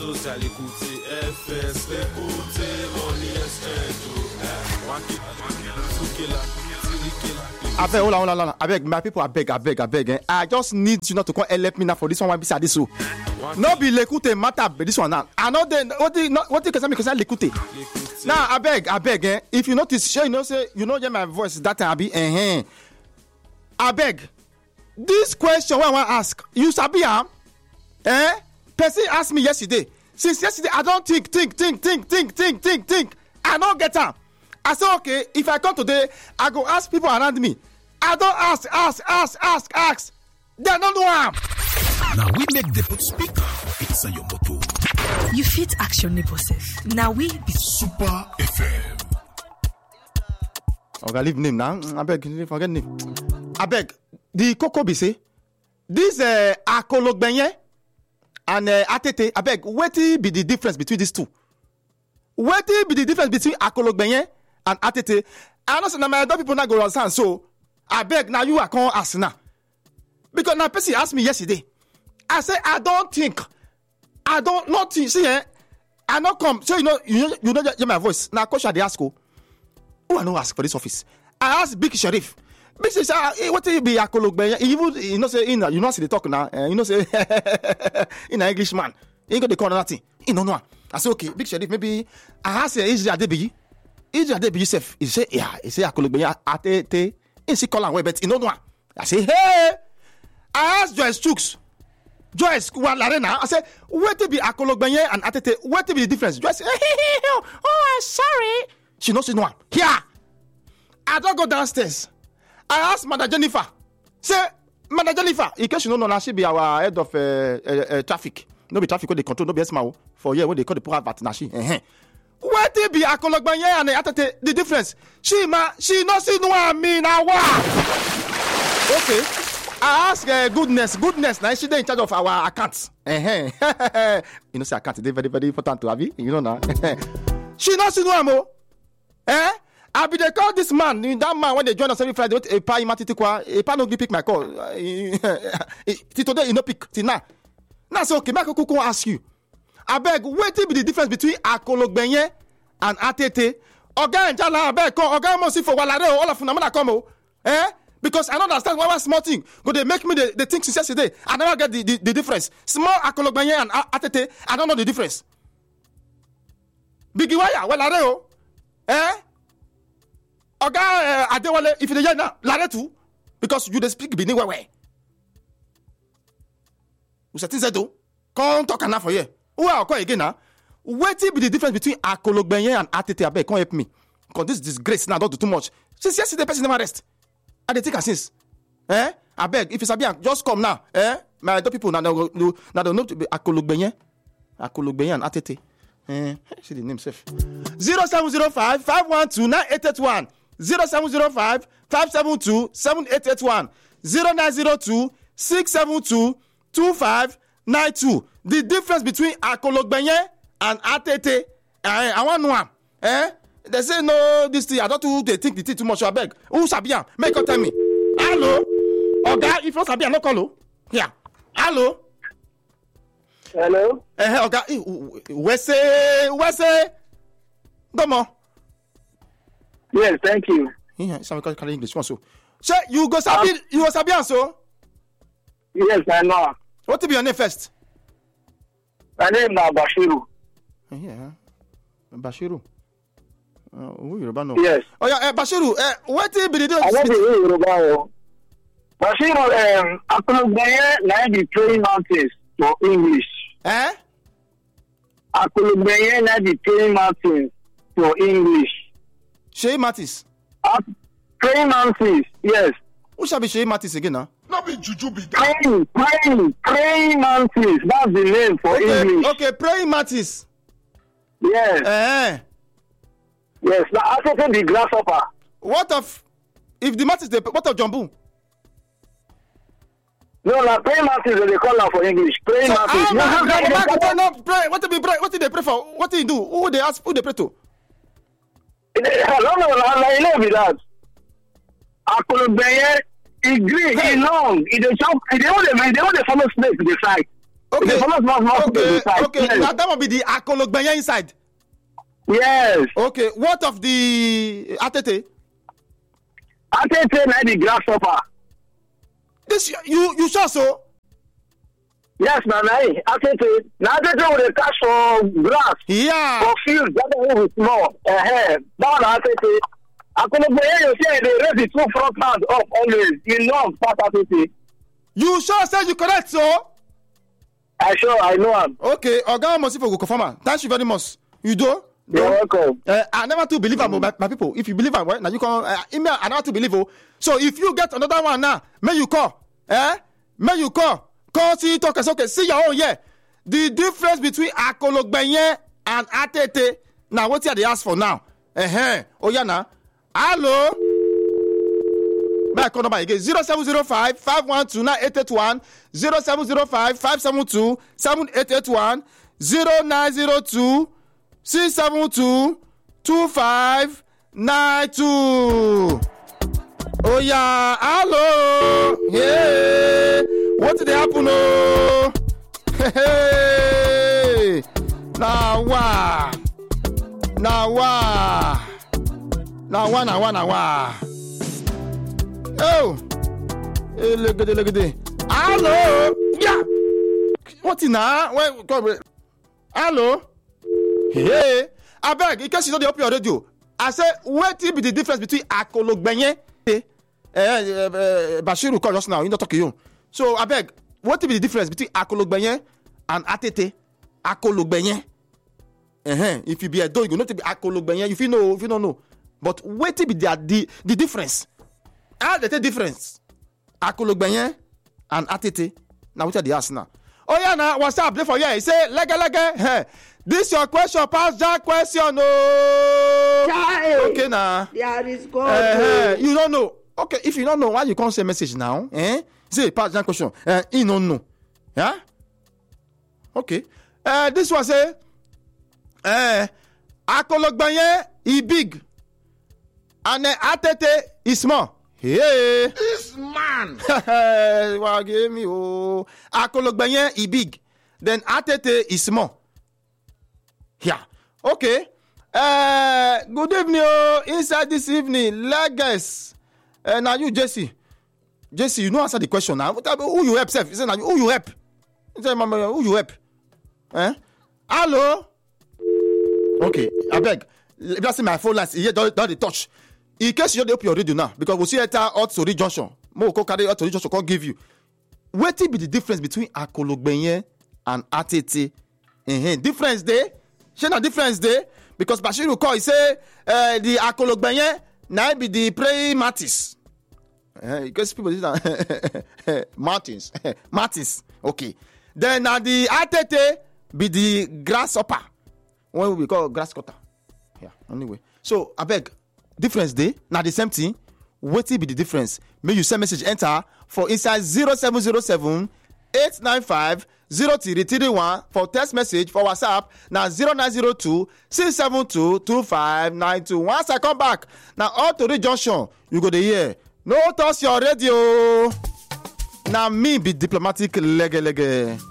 Social écouter FS, l'écouter, on y Abeg, hold on. Abeg, my people, abeg. I just need you not to come help me now for this one. Beside this, so no be l'écouter matter. This one now. I know what you can say because I l'écouter. Now, abeg. If you notice, sure, you know, hear my voice that time. Abeg, this question when I want ask, you sabi am? Person asked me yesterday. Since yesterday, I don't think. I don't get am. I said, okay, if I come today, I go ask people around me. I don't ask. They don't know am. Now we make the speaker inside your motor. You fit action yourself. Now we be Super FM. Okay, leave name now. Abeg, forget name. Abeg, the Coco be say this Akologbenye and Atete. Abeg, what be the difference between these two? What be the difference between Akologbenye and Atete? I know some my people not go understand. So abeg, now you are calling us now because now person asked me yesterday. I say I don't think. See, I not come. So you know my voice. Now, coach, I ask who I know ask for this office. I asked Big Sheriff. Big Sheriff say, what will be Akologbenye? You know say you know see the talk now. You know say in an English man. He ain't got the corner nothing. You know. I say okay, Big Sheriff. Maybe I ask Israel Adebiyi. Israel Adebiyi self. He say Akologbenye Atete. He say call and way, but you know. I say hey. I asked Joyce Chooks. Joyce, I said, what to be Akologbenye and Atete? What to be the difference? Joyce said, oh, I'm sorry. She knows no one. Here. I don't go downstairs. I asked Mother Jennifer. Say, Mother Jennifer, in case you don't know, she be our head of traffic. No be traffic, what they control, no be SMAO. For here, what they call the poor advert, Nashi. What to be Akologbenye and Atete? The difference. She knows no one, me now. Okay. I ask goodness. Now she in charge of our accounts. You know, say account is very, very important to have it. You know now. She knows you know more. I be they call this man. That man when they join us every Friday. A pa imatiti kwa. A pa no pick my call. Today you no pick. Till now. Now so okay. Make Kuku ask you. I beg. What be the difference between Akologbenye and Atete? Oga njala abeg come. Oga mo si for walare all of una come. Because I don't understand why one small thing. But they make me the thing since yesterday. I never get the difference. Small Akologbenye and Atete, I don't know the difference. Biggie wire, well, Lareo. Oga Adewale, if you now, Lare too. Because you speak Benin way. You say things I do. Come talk enough for you. Who are call again now? What be the difference between Akologbenye and Atete? I beg, come help me. Because this disgrace now don't do too much. Since yesterday, the person never rest. I dey take her since. I beg, if you sabi, just come now. My other people now don't know to be Akologbenye and Atete. See the name safe. 0705 512 9881. 0705 572 7881. 0902 672 2592. The difference between Akologbenye and Atete. I want one. They say no, this thing. I don't do they think the thing too much. I beg. Who Sabia? Make her tell me. Hello? Oga, if you Sabia, no call. Yeah. Hello? Hello? Oga, where say? Come on. Yes, thank you. Yeah, somebody can English one so. Say you go Sabia, you go Sabia so? Yes, I know. What to be your name first? My name is Bashiru. Yeah. Bashiru. Yoruba no. Yes. Oh yeah, Bashiru. What be the difference? I want to hear Yoruba. Bashiru, Akologbenye na the training mountains for English. Akologbenye na the training mountains for English. Shey Matis. Training mountains, yes. Who shall be Shey Matis again now? Not be juju be Praying mountains. That's the name for English. Okay, Praying Matis. Yes. Yes, now after the grasshopper. What of if the Matis what of Jumbo? No, praying mantis they call out for English. Praying mantis. Pray. What do they pray? What do they pray for? What do you do? Who they ask? Who they pray to? No, be that. Akologbenye, he green, he long, he dey chop, they want to follow snake to the side. Okay. Okay. Okay. Now that will be the Akologbenye inside. Yes. Okay. What of the Atete? Atete na the grasshopper. This you sure so? Yes, na Atete. Na Atete with a cash for grass. Yeah. For field, that one is small. That one Atete. Akologbenye, you say they raise the two front hands up always. You know part Atete. You sure say you correct so? I know him. Okay, Oga Mosifo go confirm am. Thank you very much. You do? You're welcome. I never to believe am, my people. If you believe am, now you can email. I never to believe. So if you get another one now, may you call. May you call. Call see talk. Okay, see your own. Yeah, the difference between Akologbenye and Atete. Now what they ask for now? Oh yeah, now. Hello. My call number again 0705 512 9881 0705 572 7881 0902 672 2592. Oh yeah, hello. Yeah. What did happen? Oh, hey. Now what? Oh, look at it. Hello, yeah. What in now? Hello, hey. I beg, in case you don't open your radio, I say, what will be the difference between Akologbenye? Bashiru call just now. You not talking you. So I beg, what will be the difference between Akologbenye and Atete? Akologbenye. If you be a dog, you know to be Akologbenye. If you don't know, but what will be the difference? The difference Akologbenye and Atete. Now what are the ask now? Oh yeah, now what's up? There for yeah. He say lega. Hey, this your question. Pass that question. No. Child. Okay now. There is God. You don't know. Okay, if you don't know, why you can't say message now? Say pass that question. You don't know. Yeah. Okay. This was Akologbenye is big, and Atete is small. Hey, This man. well, give me Akologbenye is big, then Atete is small. Yeah, okay. Good evening, inside this evening, Lagos. Now you, Jesse, you know answer the question now. Who you help, self? You say now who you help? You say, Mama, who you help? Hello. Okay, I beg. Just see my phone lines. Here, don't touch. In case you don't open your radio now, because we'll see enter out to junction. More go carry out to junction. Can't give you. What will be the difference between Akologbenye and Atete? Difference there. She not difference there because Bashiru call. He say the Akologbenye now be the praying mantis. Because people say that Martins. Okay. Then now the Atete be the grasshopper. What we call grass cutter. Yeah. Anyway, so I beg. Difference day now the same thing. What will be the difference? May you send message enter for inside 0707 895 0331 for text message for WhatsApp now 0902 672 2592. Once I come back now all to the junction you go to hear no toss your radio now me be diplomatic lege.